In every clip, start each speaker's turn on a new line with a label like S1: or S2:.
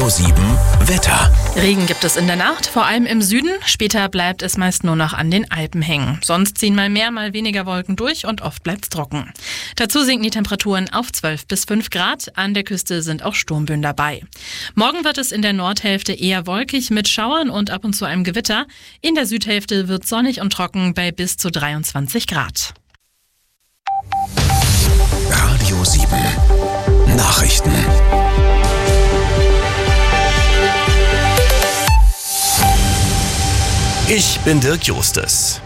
S1: Radio 7 Wetter.
S2: Regen gibt es in der Nacht, vor allem im Süden. Später bleibt es meist nur noch an den Alpen hängen. Sonst ziehen mal mehr, mal weniger Wolken durch und oft bleibt es trocken. Dazu sinken die Temperaturen auf 12 bis 5 Grad. An der Küste sind auch Sturmböen dabei. Morgen wird es in der Nordhälfte eher wolkig mit Schauern und ab und zu einem Gewitter. In der Südhälfte wird sonnig und trocken bei bis zu 23 Grad.
S1: Radio 7 Nachrichten.
S3: Ich bin Dirk Justes.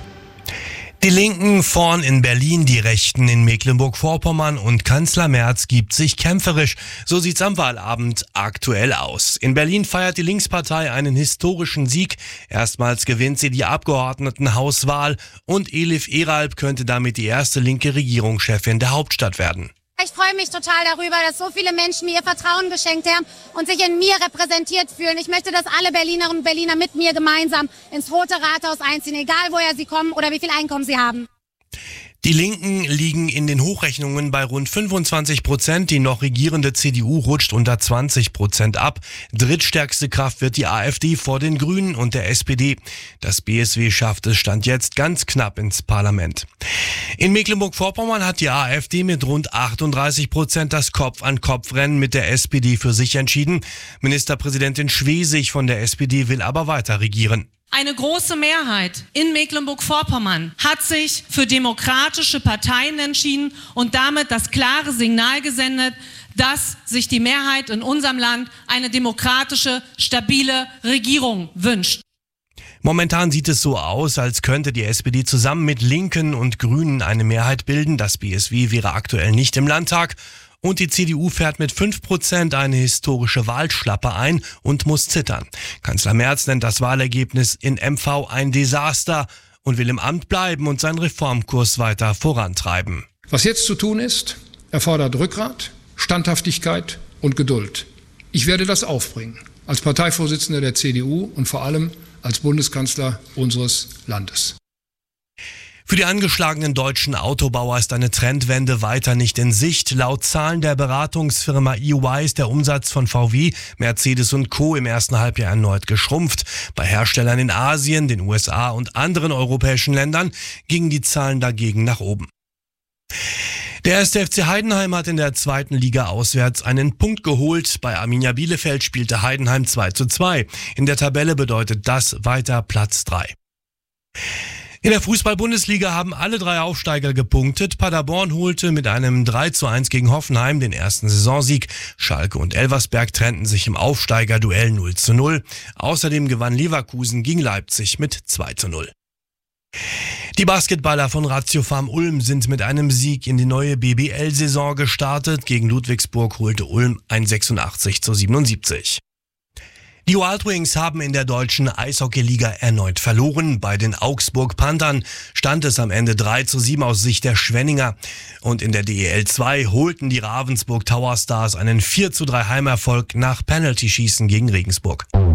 S3: Die Linken vorn in Berlin, die Rechten in Mecklenburg-Vorpommern und Kanzler Merz gibt sich kämpferisch. So sieht's am Wahlabend aktuell aus. In Berlin feiert die Linkspartei einen historischen Sieg. Erstmals gewinnt sie die Abgeordnetenhauswahl und Elif Eralp könnte damit die erste linke Regierungschefin der Hauptstadt werden.
S4: Ich freue mich total darüber, dass so viele Menschen mir ihr Vertrauen geschenkt haben und sich in mir repräsentiert fühlen. Ich möchte, dass alle Berlinerinnen und Berliner mit mir gemeinsam ins Rote Rathaus einziehen, egal woher sie kommen oder wie viel Einkommen sie haben.
S3: Die Linken liegen in den Hochrechnungen bei rund 25%. Die noch regierende CDU rutscht unter 20% ab. Drittstärkste Kraft wird die AfD vor den Grünen und der SPD. Das BSW schafft es Stand jetzt ganz knapp ins Parlament. In Mecklenburg-Vorpommern hat die AfD mit rund 38% das Kopf-an-Kopf-Rennen mit der SPD für sich entschieden. Ministerpräsidentin Schwesig von der SPD will aber weiter regieren.
S5: Eine große Mehrheit in Mecklenburg-Vorpommern hat sich für demokratische Parteien entschieden und damit das klare Signal gesendet, dass sich die Mehrheit in unserem Land eine demokratische, stabile Regierung wünscht.
S3: Momentan sieht es so aus, als könnte die SPD zusammen mit Linken und Grünen eine Mehrheit bilden. Das BSW wäre aktuell nicht im Landtag. Und die CDU fährt mit 5% eine historische Wahlschlappe ein und muss zittern. Kanzler Merz nennt das Wahlergebnis in MV ein Desaster und will im Amt bleiben und seinen Reformkurs weiter vorantreiben.
S6: Was jetzt zu tun ist, erfordert Rückgrat, Standhaftigkeit und Geduld. Ich werde das aufbringen, als Parteivorsitzender der CDU und vor allem als Bundeskanzler unseres Landes.
S3: Für die angeschlagenen deutschen Autobauer ist eine Trendwende weiter nicht in Sicht. Laut Zahlen der Beratungsfirma EY ist der Umsatz von VW, Mercedes und Co. im ersten Halbjahr erneut geschrumpft. Bei Herstellern in Asien, den USA und anderen europäischen Ländern gingen die Zahlen dagegen nach oben. Der 1. FC Heidenheim hat in der zweiten Liga auswärts einen Punkt geholt. Bei Arminia Bielefeld spielte Heidenheim 2:2. In der Tabelle bedeutet das weiter Platz 3. In der Fußball-Bundesliga haben alle drei Aufsteiger gepunktet. Paderborn holte mit einem 3:1 gegen Hoffenheim den ersten Saisonsieg. Schalke und Elversberg trennten sich im Aufsteigerduell 0:0. Außerdem gewann Leverkusen gegen Leipzig mit 2:0. Die Basketballer von Ratiofarm Ulm sind mit einem Sieg in die neue BBL-Saison gestartet. Gegen Ludwigsburg holte Ulm ein 86:77. Die Wild Wings haben in der deutschen Eishockeyliga erneut verloren. Bei den Augsburg Panthern stand es am Ende 3:7 aus Sicht der Schwenninger. Und in der DEL 2 holten die Ravensburg Tower Stars einen 4:3 Heimerfolg nach Penalty-Schießen gegen Regensburg.